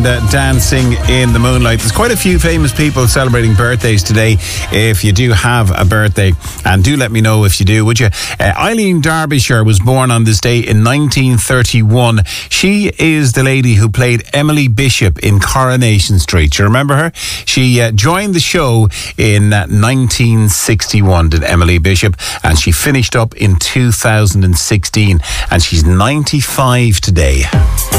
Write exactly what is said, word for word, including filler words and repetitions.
Uh, dancing in the moonlight. There's quite a few famous people celebrating birthdays today. If you do have a birthday, and do let me know if you do, would you? Uh, Eileen Derbyshire was born on this day in nineteen thirty-one. She is the lady who played Emily Bishop in Coronation Street. Do you remember her? She uh, joined the show in uh, nineteen sixty-one, did Emily Bishop, and she finished up in two thousand sixteen, and she's ninety-five today.